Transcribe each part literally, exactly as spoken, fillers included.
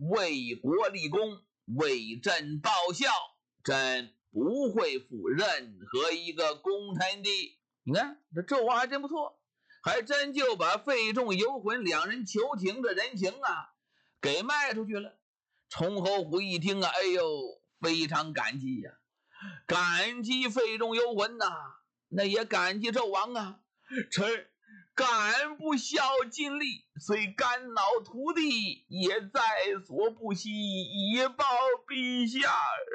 为国立功，为朕报效，朕不会负任何一个功臣的。你看这纣王还真不错，还真就把费仲、游魂两人求情的人情啊给卖出去了。崇侯虎一听啊，哎呦，非常感激呀、啊，感激费仲、游魂呐、啊，那也感激纣王啊。臣敢不孝尽力，虽肝脑涂地，也在所不惜，以报陛下。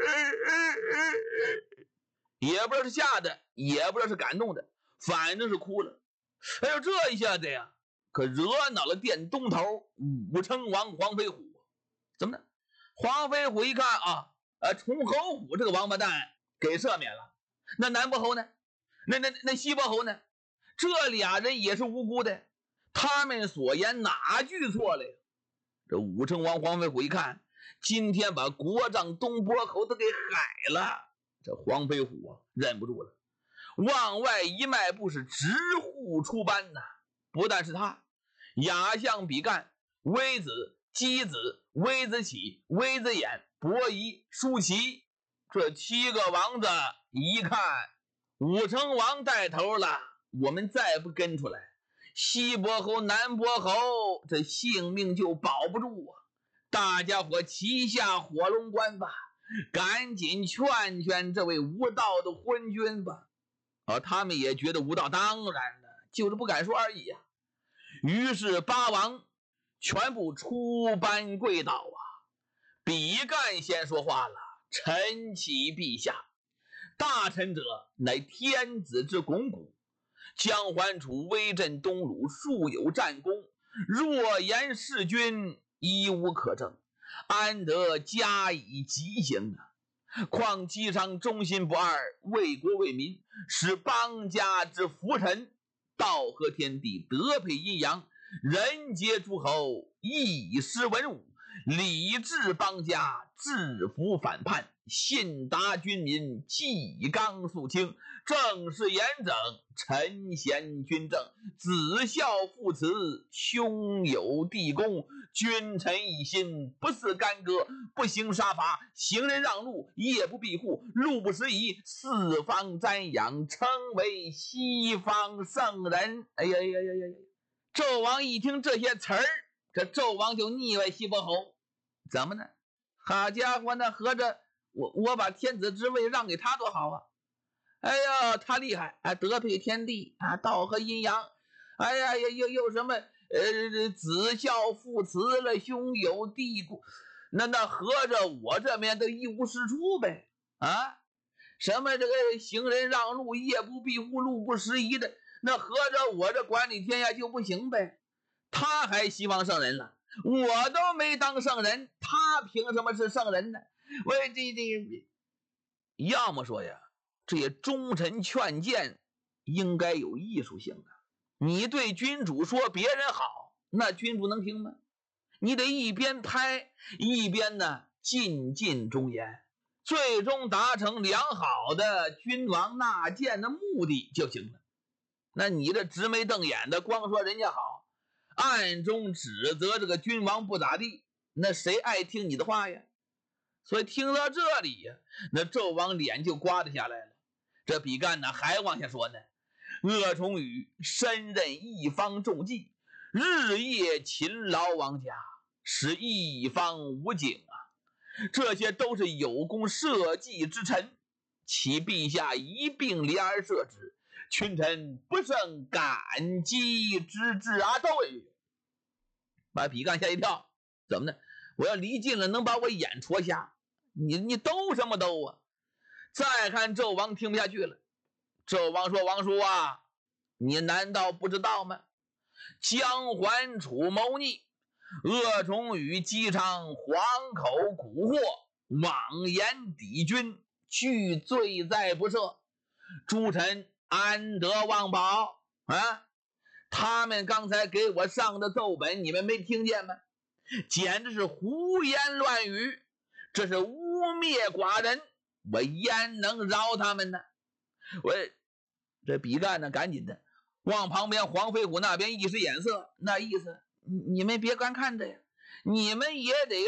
也不知道是吓的，也不知道是感动的，反正是哭了。哎呦，这一下子呀，可惹恼了殿东头武成王黄飞虎。怎么呢？黄飞虎一看啊，呃，崇侯虎这个王八蛋给赦免了，那南伯侯呢？那那那西伯侯呢？这俩人也是无辜的，他们所言哪句错了呀？这武成王黄飞虎一看，今天把国丈东伯侯都给害了，这黄飞虎啊忍不住了，往外一迈步是直呼出班呐！不但是他，亚相、比干、微子、箕子、微子启、微子衍、伯夷、叔齐，这七个王子一看武成王带头了，我们再不跟出来，西伯侯、南伯侯这性命就保不住啊！大家伙齐下火龙关吧，赶紧劝劝这位无道的昏君吧。啊，他们也觉得无道，当然的，就是不敢说而已啊。于是八王全部出班跪倒啊。比干先说话了：“臣启陛下，大臣者乃天子之肱骨，姜桓楚威震东鲁，素有战功，若言弑君，一无可证，安得加以极刑啊？况姬昌忠心不二，为国为民，使邦家之福臣，道合天地，德配阴阳，人皆诸侯，一时文武，理治邦家，制服反叛，信达军民，纪纲肃清，政事严整，臣贤君正，子孝父慈，兄友弟恭，君臣一心，不似干戈，不行杀伐，行人让路，夜不闭户，路不拾遗，四方瞻仰，称为西方圣人。哎呀呀呀呀呀！纣王一听这些词儿，这纣王就腻歪西伯侯，怎么呢？好家伙，那合着我我把天子之位让给他多好啊！哎呀，他厉害啊，德配天地啊，道合阴阳。哎呀，又又又什么呃，子孝父慈了，兄友弟恭，那那合着我这边都一无是处呗啊！什么这个行人让路，夜不闭户，路不拾遗的，那合着我这管理天下就不行呗？他还希望圣人了，我都没当圣人，他凭什么是圣人呢？我这这，要么说呀，这些忠臣劝谏应该有艺术性啊。你对君主说别人好，那君主能听吗？你得一边拍一边呢尽尽忠言，最终达成良好的君王纳谏的目的就行了。那你这直眉瞪眼的光说人家好，暗中指责这个君王不咋地，那谁爱听你的话呀？所以听到这里呀，那纣王脸就刮得下来了。这比干呢还往下说呢，鄂崇禹身任一方重计，日夜勤劳王家，使一方无尽啊！这些都是有功社稷之臣，启陛下一并怜而赦之，群臣不胜感激之至啊！都把比干吓一跳，怎么呢？我要离近了，能把我眼戳瞎。你你兜什么兜啊？再看纣王听不下去了，纣王说：“王叔啊，你难道不知道吗？姜桓楚谋逆，鄂崇禹姬昌惶口蛊惑，妄言敌君，俱罪在不赦，诸臣安得忘保啊？他们刚才给我上的奏本，你们没听见吗？简直是胡言乱语，这是污蔑寡人，我焉能饶他们呢？”我这比干呢，赶紧的往旁边黄飞虎那边一使眼色，那意思你们别光看着呀，你们也得